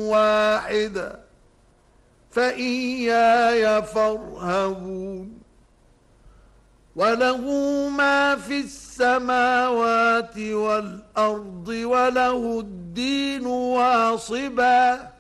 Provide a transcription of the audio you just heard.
واحدة فإياي فارهبون وله ما في السماوات والأرض وله الدين واصبا